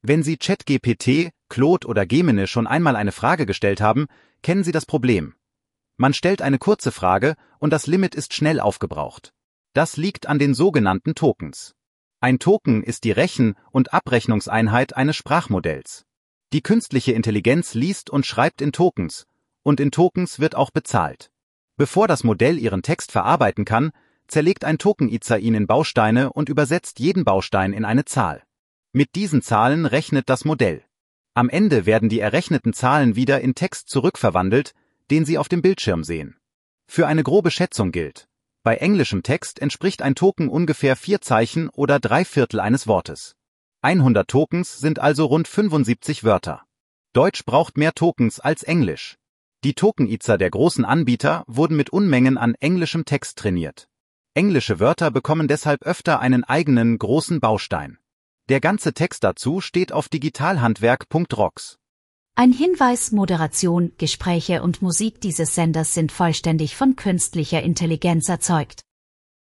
Wenn Sie ChatGPT, Claude oder Gemini schon einmal eine Frage gestellt haben, kennen Sie das Problem. Man stellt eine kurze Frage und das Limit ist schnell aufgebraucht. Das liegt an den sogenannten Tokens. Ein Token ist die Rechen- und Abrechnungseinheit eines Sprachmodells. Die künstliche Intelligenz liest und schreibt in Tokens, und in Tokens wird auch bezahlt. Bevor das Modell Ihren Text verarbeiten kann, zerlegt ein Tokenizar ihn in Bausteine und übersetzt jeden Baustein in eine Zahl. Mit diesen Zahlen rechnet das Modell. Am Ende werden die errechneten Zahlen wieder in Text zurückverwandelt, den Sie auf dem Bildschirm sehen. Für eine grobe Schätzung gilt: Bei englischem Text entspricht ein Token ungefähr 4 Zeichen oder 3/4 eines Wortes. 100 Tokens sind also rund 75 Wörter. Deutsch braucht mehr Tokens als Englisch. Die Tokenizar der großen Anbieter wurden mit Unmengen an englischem Text trainiert. Englische Wörter bekommen deshalb öfter einen eigenen großen Baustein. Der ganze Text dazu steht auf digitalhandwerk.rocks. Ein Hinweis: Moderation, Gespräche und Musik dieses Senders sind vollständig von künstlicher Intelligenz erzeugt.